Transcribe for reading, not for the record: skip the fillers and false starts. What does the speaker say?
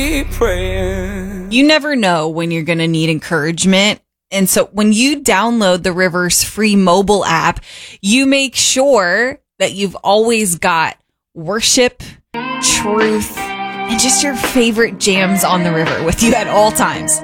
You never know when you're going to need encouragement. And so when you download the Rivers free mobile app, you make sure that you've always got worship, truth, and just your favorite jams on the river with you at all times.